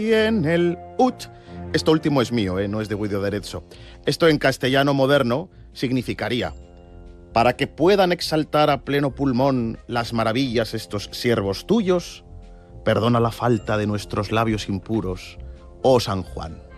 Y en el ut. Esto último es mío, no es de Guido de Arezzo. Esto en castellano moderno significaría: para que puedan exaltar a pleno pulmón las maravillas estos siervos tuyos, perdona la falta de nuestros labios impuros, oh San Juan.